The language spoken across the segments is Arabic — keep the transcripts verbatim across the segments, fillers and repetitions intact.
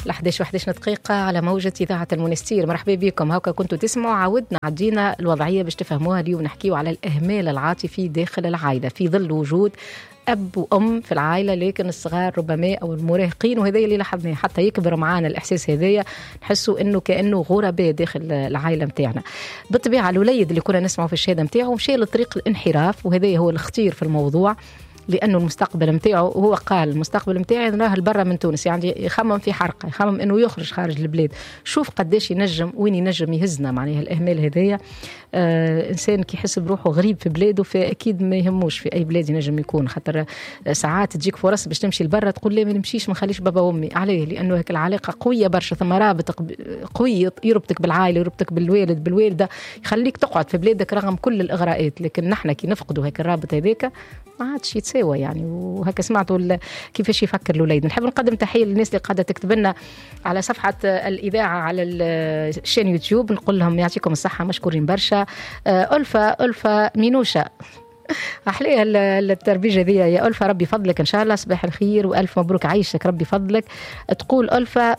الأحد عشر وإحدى عشرة دقيقة على موجة إذاعة المونستير. مرحبا بكم. هكا كنتوا تسمعوا عودنا عدينا الوضعية باش تفهموها اليوم. نحكيو على الإهمال العاطفي داخل العائلة في ظل وجود أب وأم في العائلة، لكن الصغار ربما أو المراهقين، وهذا اللي لاحظناه حتى يكبر معانا الإحساس هذايا، نحسوا إنه كأنه غرباء داخل العائلة متاعنا. بالطبيعة الوليد اللي كنا نسمعوا في الشهادة متاعه مشي لطريق الانحراف، وهذا هو الخطير في الموضوع، لأنه المستقبل متاعه هو قال المستقبل متاعي راه البرة من تونس، يعني يخمم في حرقة، يخمم إنه يخرج خارج البلاد. شوف قداش ينجم وين ينجم يهزنا معناها الإهمال هذايا. آه إنسان كي يحس بروحه غريب في بلاده فأكيد ما يهموش في أي بلاد ينجم يكون، خاطر ساعات تجيك فرص باش تمشي لبرا تقول لي ما نمشيش ما نخليش بابا وأمي. عليه؟ لأنه هيك العلاقة قوية برشا، ثم رابط قوي يربطك بالعائلة، يربطك بالوالد بالوالدة، يخليك تقعد في بلادك رغم كل الإغراءات. لكن نحن كي نفقدوا هيك الرابط هذاك ما عادش يتساوى يعني. وهكا سمعتوا كيفاش يفكر الوليد. نحب نقدم تحية للناس اللي قاعدة تكتب لنا على صفحة الإذاعة على الشين يوتيوب، نقول لهم يعطيكم الصحة، مشكورين برشا. ألفة ألفة مينوشة أحليها التربيجة ذي يا ألفة، ربي فضلك إن شاء الله، صباح الخير وألف مبروك عيشك ربي فضلك. تقول ألفة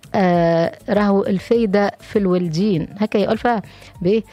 آه راهو الفايدة في الوالدين. هكا يا ألفة به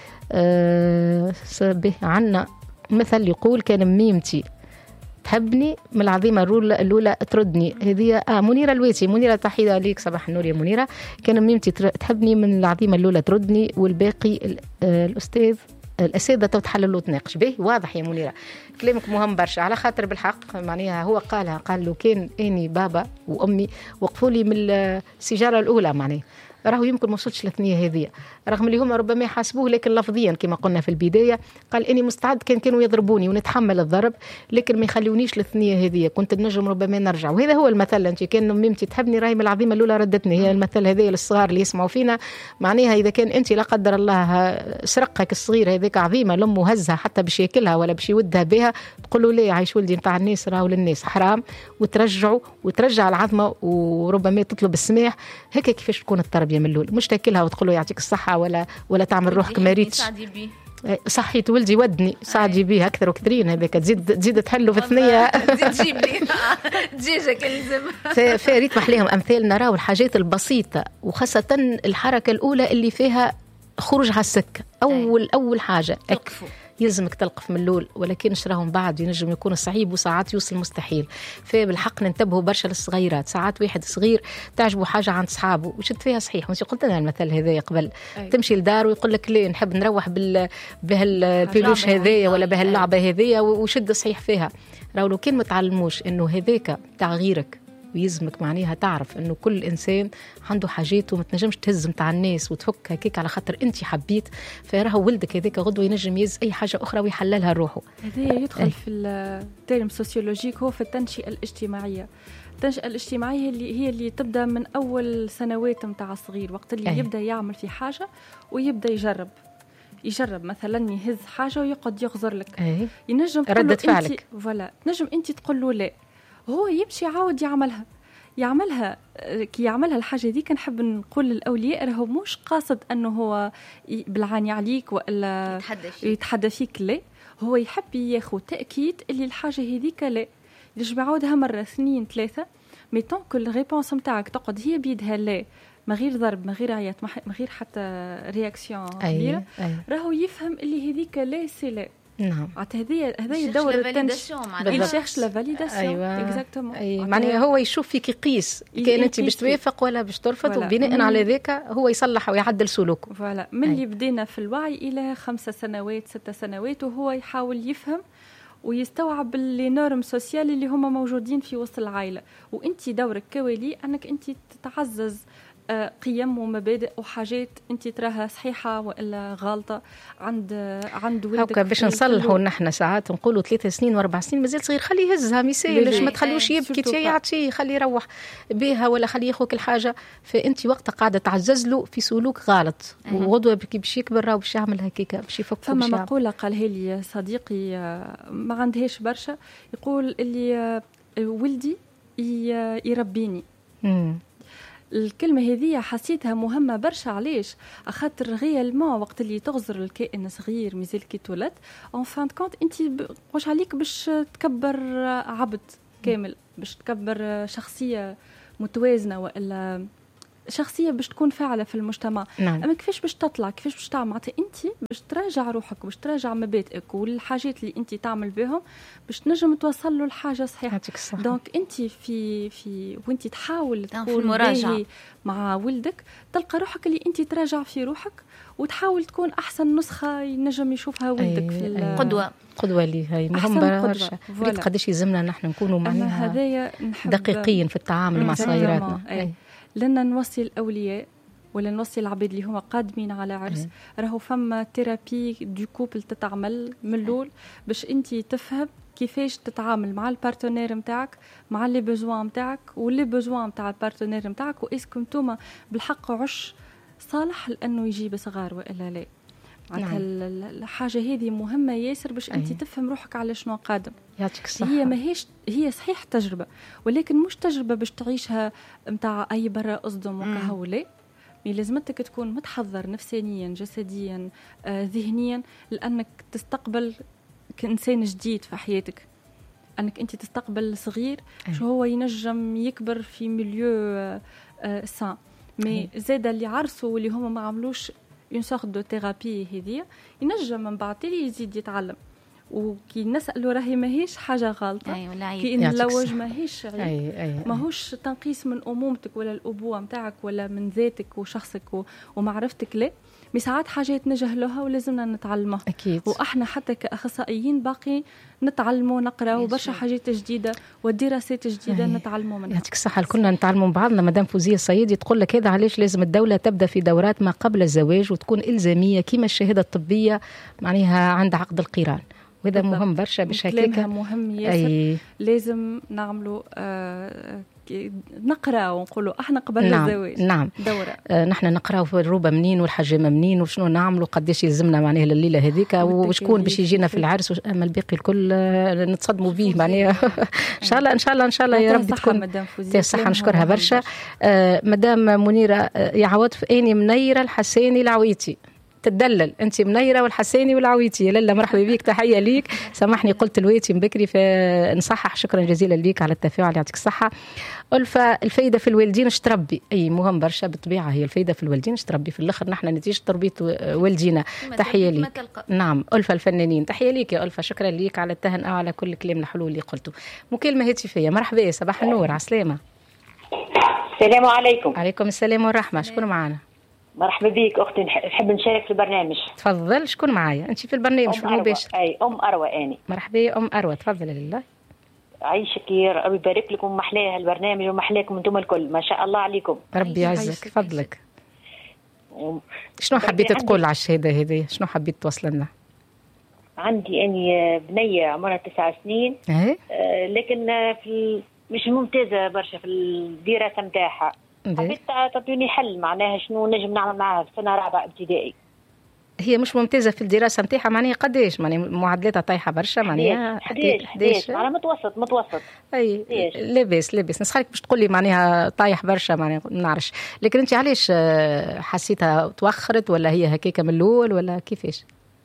آه به عنا مثل يقول كان ميمتي تحبني من العظيمة الأولى تردني. هذه آه منيرة الويتي. منيرة تحية ليك، صباح النور يا منيرة. كان ميمتي تحبني من العظيمة الأولى تردني، والباقي آه الأستاذ الأساتذة تحلل وتناقش به. واضح يا منيرة كلامك مهم برشا، على خاطر بالحق معناها هو قالها، قال له كان اني بابا وامي وقفوا لي من السيجاره الاولى، معناها راهو يمكن ما وصلتش للثنيه هذه، رغم اللي هما ربما يحاسبوه، لكن لفظيا كما قلنا في البدايه قال اني مستعد كان كانوا يضربوني ونتحمل الضرب، لكن ما يخلونيش للثنيه هذه، كنت النجم ربما نرجع. وهذا هو المثل، انت كان ميمتي تحبني راهي من العظيمه الاولى ردتني. هي المثل هذا للصغار اللي يسمعوا فينا، معناها اذا كان انت لا قدر الله سرقك الصغير هذيك عظيمه لامه هزها حتى باش ياكلها ولا باش يودها بها، تقولوا ليه عايش ولدي نتاع الناس راهو للناس حرام، وترجعوا وترجع العظمه وربما تطلب السماح. هيك كيفاش تكون التربيه من الاول، مش تاكلها وتقول له يعطيك الصحه ولا ولا تعمل روحك ما ريتش صحيت ولدي ودني ساعدي بيه اكثر وكثرين. هذاك تزيد تزيد تحلوا في الثنيه تزيد تجيب لي دجاجه كلزم. فريت محليهم امثال نراو الحاجات البسيطه، وخاصه الحركه الاولى اللي فيها خروج على السكه. اول أي. اول حاجه يلزمك تلقف من اللول، ولكن شراهم بعد ينجم يكون صعيب وساعات يوصل مستحيل. فبالحق ننتبهوا برشا للصغيرات. ساعات واحد صغير تعجبه حاجه عند صحابه وشد فيها صحيح، وانت قلت لنا المثل هذا قبل، أي. تمشي لدار ويقول لك ليه نحب نروح بال بهالبيلوش هذايا ولا بهاللعبه هذيا وشد صحيح فيها. راهو لو كان متعلموش انه هذاك تاع غيرك، ويزمك معناها تعرف انه كل انسان عنده حاجات وما تنجمش تهز متاع الناس وتفك هكيك على خاطر انت حبيت، فراهو ولدك هذاك غدوه ينجم يز اي حاجه اخرى ويحللها روحه. هذا يدخل أي. في الترم سوسيولوجيك، هو في التنشئه الاجتماعيه. التنشئه الاجتماعيه اللي هي اللي تبدا من اول سنوات متاع الصغير، وقت اللي أي. يبدا يعمل في حاجه ويبدا يجرب يجرب مثلا يهز حاجه ويقعد يغزر لك، أي. ينجم ردة فعلك فوالا، تنجم انت تقول له لا، هو يمشي يعاود يعملها يعملها كي يعملها الحاجة دي. كنحب نقول للأولياء راهو مش قاصد أنه هو بالعاني عليك وإلا يتحدى فيك, يتحدى فيك لا، هو يحب ياخد تأكيد اللي الحاجة هذيك لا، يجب يعاودها مرة اثنين ثلاثة، مي طون كل ريبونس متاعك تقعد هي بيدها لا، ما غير ضرب ما غير عيات ما غير حتى رياكسيون كبيرة، راهو يفهم اللي هذيك لا سي لا. نعم. هذا هذا يدور التنشئة، يشيرش لا فاليداسيون. أيوة. اكزاكتومون. أي. معناها هو يشوف فيك يقيس كان انت باش توافق ولا باش ترفض، وبناء على ذاك هو يصلح ويعدل سلوكه. فوالا من اللي بدينا في الوعي الى خمسة سنوات ستة سنوات وهو يحاول يفهم ويستوعب اللي نورم سوسيال اللي هما موجودين في وسط العائلة، وانت دورك كوالي انك انت تتعزز قيم ومبادئ وحاجات انت تراها صحيحه والا غلطه عند عند ولدك. هكا باش نصلحوا نحن ساعات نقولوا ثلاثة سنين واربع سنين مازال صغير، خليه يهزها ميسالش، ما تخلوش يبكي تيعطيه، خليه يروح بها ولا خليه ياخذ كل حاجه. فانت وقتها قاعده تعزز له في سلوك غلط، وغدوه باش يكبر راهو باش يعمل هكاك باش يفك. فما مقوله قالها لي صديقي ما عندهاش برشا، يقول اللي ولدي يربيني. امم الكلمة هذه حسيتها مهمة برشا. علاش؟ أخاطر غيالمون وقت اللي تغزر الكائن صغير مازال كي تولد اون فان كونت انت واش عليك باش تكبر عبد كامل، باش تكبر شخصية متوازنة والا شخصيه باش تكون فاعله في المجتمع. نعم. اما كيفاش باش تطلع، كيفاش باش تعمل، معناتها انت باش تراجع روحك، باش تراجع مبادئك والحاجات اللي انت تعمل بهم باش تنجم توصل له الحاجه صحيحه. دونك انت في في وانت تحاول تكون باهي مع ولدك تلقى روحك اللي انت تراجع في روحك وتحاول تكون احسن نسخه ينجم يشوفها ولدك في القدوه. قدوه لي هاي مهم برشا. ريت قداش يلزمنا نحن نكونوا معناها هذايا دقيقين في التعامل مع صغيراتنا. أي. لنا نوصي الاولياء ولا نوصي العباد اللي هما قادمين على عرس، راهو فما ثيرابي دو كوبل تتعمل من الاول باش انت تفهم كيفاش تتعامل مع البارتنير نتاعك، مع لي بوزوان نتاعك واللي بوزوان نتاع البارتنير نتاعك، واسكم نتوما بالحق عش صالح لانه يجيب صغار والا لا. معناتها الحاجه هذه مهمه ياسر باش انت تفهم روحك على شنو قادم. يعطيك الصحه. هي ماهيش هي صحيح تجربه، ولكن مش تجربه باش تعيشها نتاع اي برا اصدم وكهو لا. مي لازمتك تكون متحضر نفسانيا جسديا آه، ذهنيا، لانك تستقبل كإنسان جديد في حياتك، انك انت تستقبل صغير شو هو ينجم يكبر في ميليو آه، آه، سان. مي زاد اللي عرسوا واللي هما ما عملوش اون سورت دو ثيرابي هذه ينجم من بعد اللي يزيد يتعلم. وكي نسألوا راهي ماهيش حاجة غلطة. أيوة كي نلوج ماهيش عيب. أي أي ماهوش تنقيس من أمومتك ولا الأبوة متاعك ولا من ذاتك وشخصك ومعرفتك لا. مي ساعات حاجات نجهلوها ولازمنا نتعلمها. أكيد. وإحنا حتى كأخصائيين باقي نتعلموا نقراوا برشا حاجات جديدة ودراسات جديدة نتعلموا منها. يعطيك الصحة. كنا نتعلموا من بعضنا. مدام فوزية الصيادي تقول لك هذا علاش لازم الدولة تبدأ في دورات ما قبل الزواج وتكون إلزامية كما الشهادة الطبية معناها عند عقد القران. وهذا مهم برشا باش هكاك مهم ياسر. أي. لازم نعملوا آه نقرا ونقولوا احنا قبل نعم الزواج نعم دوره آه نحن نقراو في الروبه منين والحجامه منين وشنو نعملوا قداش يلزمنا معناها الليله هذيك وشكون باش يجينا في العرس. اما الباقي الكل آه نتصدموا به معناها. ان شاء الله ان شاء الله ان شاء الله يا رب تكون صحه. نشكرها برشا. آه مدام منيره آه يا عواطف اني منيره الحساني العويتي تدلل انت منيره والحساني والعويتي. يا لاله مرحبا بيك. تحيه ليك. سامحني قلت الويتي من بكري فنصحح. شكرا جزيلا ليك على التفاعل. يعطيك الصحه. ألفة الفايده في الوالدين اش تربي. اي مهم برشا بالطبيعه هي الفايده في الوالدين اش تربي في الاخر نحن نتيجه تربيه والدينا. تحيه ليك. نعم ألفة الفنانين. تحيه ليك يا ألفة. شكرا ليك على التهنئه وعلى كل كلام الحلو اللي قلته. مكالمه هاتفيه. مرحبا. صباح النور. عسلامه. السلام عليكم. عليكم السلام والرحمه. شكون معنا؟ مرحبا بك اختي. نحب نشارك في البرنامج. تفضل. شكون معايا انت في البرنامج في المباشر؟ اي ام اروى. اني مرحبا ام اروى. تفضلي لله. عايشك يا ربي يبارك لكم. محلاه البرنامج ومحلاكم انتم الكل ما شاء الله عليكم. ربي يعزك. فضلك. شنو حبيت تقول على الشهاده هذه؟ شنو حبيت توصل لنا؟ عندي اني بنيه عمرها تسع سنين. ايه آه لكن في مش ممتازه برشا في الدراسه نتاعها. حبيت تعطوني حل معناها شنو نجم نعمل معاها في سنه رابعه ابتدائي. هي مش ممتازه في الدراسه نتاعها معناها قداش؟ معناها معدلاتها طايحه برشا معناها حداش حداش معناها متوسط متوسط. اي لاباس لاباس. نسخلك باش تقولي معناها طايح برشا معناها ما نعرفش. لكن انت علاش حسيتها تاخرت ولا هي هكاكه من الاول ولا كيفاش؟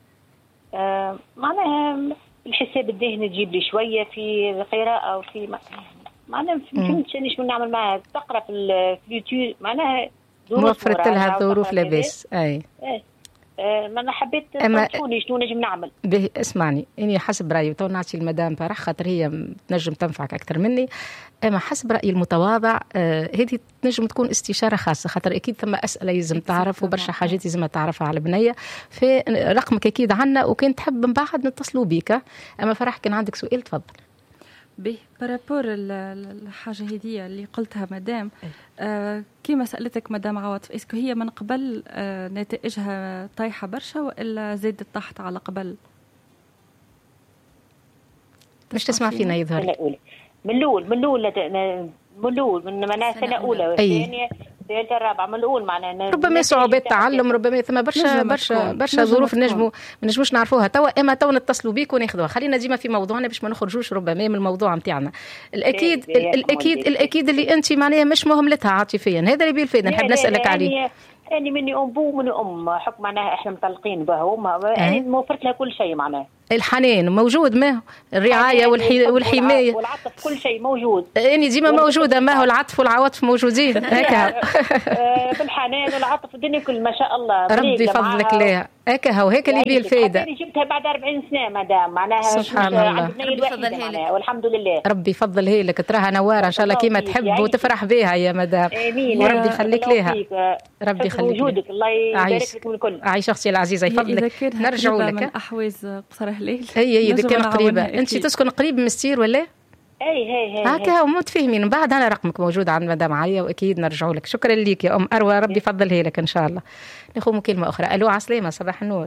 آه معناها الحساب الذهني تجيب لي شويه في القراءه وفي معناها ما فهمتش انا شنو نعمل معها. تقرا في اليوتيوب معناها موفرت لها ظروف لاباس. اي ايه أه ما انا حبيت تنصحوني شنو نجم نعمل. به اسمعني اني حسب رايي تو نعطي المدام فرح خاطر هي تنجم تنفعك اكثر مني. اما حسب رايي المتواضع آه هذه تنجم تكون استشاره خاصه خاطر اكيد ثم اسئله لازم تعرف وبرشا حاجات لازم تعرفها على البنيه. فرقمك اكيد عنا وكان تحب من بعد نتصلوا بيك. اما فرح كان عندك سؤال تفضل. به بارابور الحاجه هذه اللي قلتها مدام آه كيما سالتك مدام عواطف اسكو هي من قبل آه نتائجها طايحه برشا والا زادت تحت على قبل؟ مش تسمع فينا يظهر من الاول من الاول من الاول من معناها سنه اولى والثانيه الثالثه الرابعه من الاول معناها ربما صعوبات تعلم ربما ثم برشا برشا برشا ظروف نجموا ما نجموش نعرفوها توا. اما تو نتصلوا بيك وناخذوها. خلينا ديما في موضوعنا باش ما نخرجوش ربما من الموضوع نتاعنا. الاكيد الاكيد الاكيد اللي انت معناها مش مهملتها عاطفيا. هذا اللي بالفائده نحب نسالك عليه. اني مني ام بو من ام حكم معناها احنا مطلقين بهم يعني موفرت لها كل شيء معناها الحنان موجود، ما الرعايه والحي... والحمايه والعطف، كل شيء موجود. يعني ديما موجوده، ما هو العطف والعواطف موجودين هكا. بالحنان والعطف الدنيا كل ما شاء الله. ربي فضلك ليها هكا، هو هيك اللي بيه الفايده. انا جبتها بعد أربعين سنه مدام، معناها سبحان الله. والحمد لله. ربي يفضلها لك، تراها نواره ان شاء الله كيما تحب وتفرح بها يا مدام. امين. وربي يخليك ليها، ربي يخليك وجودك، الله يبارك لك من الكل. عايشه اختي العزيزه يفضلك. نرجعوا لك من احواز قصر هلال. هي هي كان قريبه. انت تسكن قريب من ستير ولا؟ اي هي هي هكا ومتفاهمين. من بعد انا رقمك موجود عند مدام عاية، واكيد نرجعوا لك. شكرا ليك يا ام اروى، ربي يفضلها لك ان شاء الله. ناخذ مكالمه اخرى. الو عسلامه، صباح النور.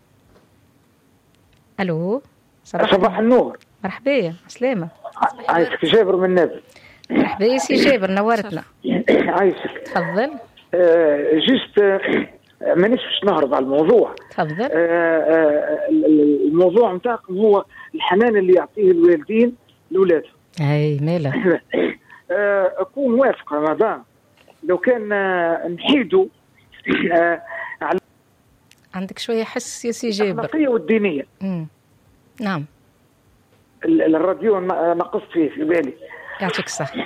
الو صباح, صباح النور. مرحبا عسلامه. عايشك جابر من نابل. مرحبا يا سي جابر، نورتنا. عايشك. تفضل. آه جست آه مانيش باش نهرب على الموضوع. تفضل. آه آه الموضوع نتاعكم هو الحنان اللي يعطيه الوالدين لولادهم. اي ماله. آه اكون موافقه مدام لو كان آه نحيدوا آه على عندك شويه حس يا سي جابر. الاخلاقيه والدينيه. امم نعم. الراديو نقصت فيه في بالي. يعطيك الصحه.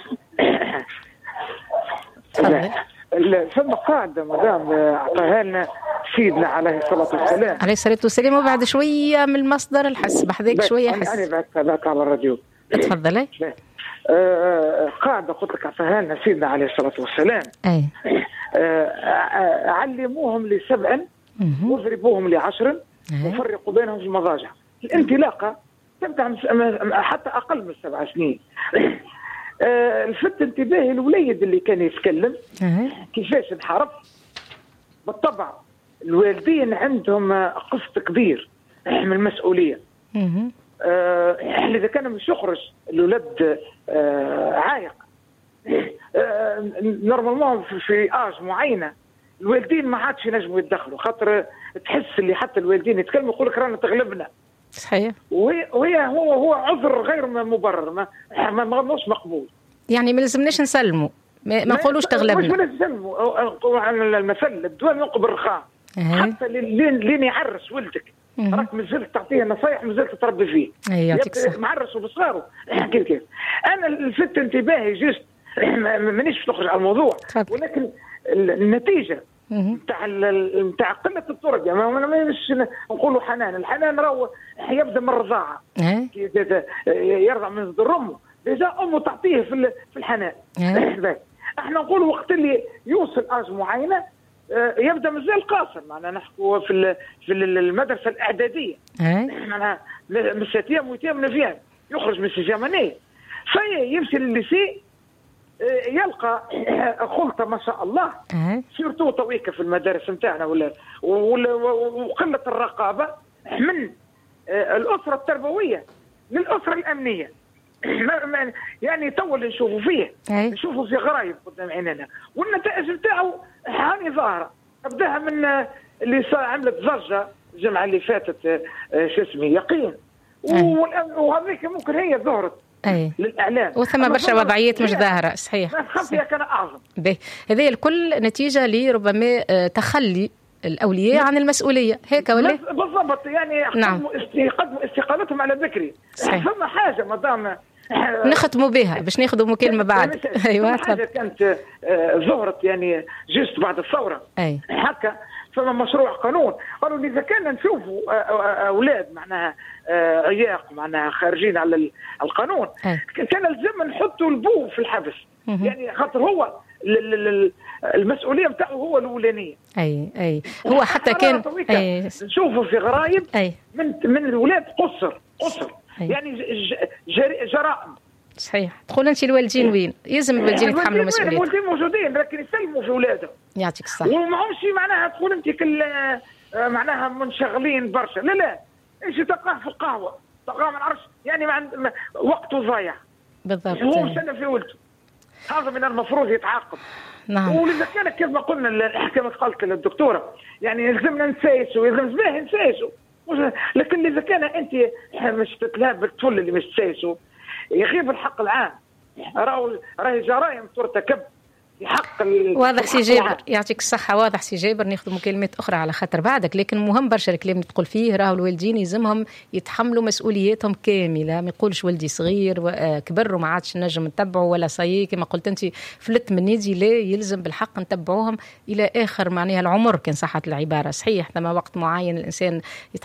تفضل. ثم قاعده مدام اعطاها لنا سيدنا عليه الصلاه والسلام. عليه الصلاه والسلام، وبعد شويه من المصدر الحس بحذاك شويه حس. انا بعد ذاك على الراديو. تفضلي. آه قاعده قلت لك اعطاها لنا سيدنا عليه الصلاه والسلام. اي. آه علموهم لسبع واضربوهم لعشر وفرقوا بينهم في المضاجع. الانطلاقه تبدا حتى اقل من سبع سنين. آه الفت انتباهي الوليد اللي كان يتكلم كيفاش انحرف. بالطبع الوالدين عندهم قسط كبير من المسؤوليه. آه اذا كان مش يخرج الولد آه عايق آه نورمالمون في اج معينه الوالدين ما عادش ينجموا يتدخلوا، خاطر تحس اللي حتى الوالدين يتكلموا يقول لك رانا تغلبنا. صحيح. وهي هو هو عذر غير مبرر، ما ما مش مقبول. يعني ما لازمناش نسلموا، ما, ما نقولوش تغلبنا. مش نسلموا على المثل الدواء ينقب الرخام. حتى لين لين يعرس ولدك راك مازلت تعطيه نصايح، مازلت تربي فيه. يعطيك الصحة. معرس بصغاره. كيف كيف انا لفت انتباهي جست مانيش نخرج على الموضوع، ولكن النتيجه نتاع نتاع قله الطرق. يعني ما مش نقولوا حنان، الحنان راهو يبدا من الرضاعه. يرضع من صدر امه، ديجا امه تعطيه في في الحنان. احنا نقولوا وقت اللي يوصل اج معينه يبدا مازال قاصر. معنا نحكوا في في المدرسه الاعداديه معناها من الساتيام ويتيام نفيان يخرج من السجامانيه فيمشي للليسي يلقى خلطه ما شاء الله. سيرتو تويكا في المدارس نتاعنا ولا وقله الرقابه من الاسره التربويه للاسره الامنيه. يعني تو اللي نشوفوا فيه نشوفوا في غرايب قدام عيننا، والنتائج نتاعو هاني ظاهره. ابداها من اللي عملت ضجه الجمعه اللي فاتت شو اسمه يقين، وهذيك ممكن هي ظهرت أي. للاعلام، وثم برشا وضعيات مش ظاهره. صحيح. خفيه كان اعظم. به هذه الكل نتيجه لربما تخلي الاولياء عن المسؤوليه، هيك ولا؟ بالضبط. يعني نعم. يقدموا استقالتهم على بكري. ثم حاجه مدام نختموا بها باش ناخذوا مكالمه بعد. ايوه حاجه كانت ظهرت يعني جست بعد الثوره. اي هكا فما مشروع قانون قالوا اذا كان نشوفوا اولاد معناها عياق معناها خارجين على القانون أي. كان لازم نحطوا البو في الحبس. مه. يعني خاطر هو المسؤوليه نتاعو هو الاولانيه. اي اي هو حتى كان أي. نشوفوا في غرايب أي. من من الولاد قصر قصر أي. يعني جرائم. صحيح. تقول انت الوالدين وين؟ يلزم الوالدين يتحملوا مسؤوليه. الوالدين موجودين لكن يسلموا في اولادهم. يعطيك الصحه. ومعهمش معناها تقول انت كل معناها منشغلين برشا. لا لا ايش تلقاه في القهوه تلقاه ما نعرفش يعني مع وقته ضايع. بالضبط. هو سنه في ولده هذا من المفروض يتعاقب. نعم. ولذا كان كما قلنا كما قالت للدكتوره يعني يلزمنا نسايسوا يلزم به نسايسوا، لكن اذا كان انت مش تتلعب بالطفل اللي مش تسايسوا يغيب الحق العام. راهو راهي جرائم ترتكب في حق واضح سي جابر، يعطيك الصحة. واضح سي جابر، ناخذ مكالمات أخرى على خاطر بعدك، لكن مهم برشا الكلام اللي تقول فيه. راهو الوالدين يلزمهم يتحملوا مسؤولياتهم كاملة، ما يقولش ولدي صغير وكبر وما عادش نجم نتبعه ولا صايي كما قلت أنت فلت من نادي، لا يلزم بالحق نتبعوهم إلى آخر معناها العمر كان صحت العبارة. صحيح ثم وقت معين الإنسان يتحمل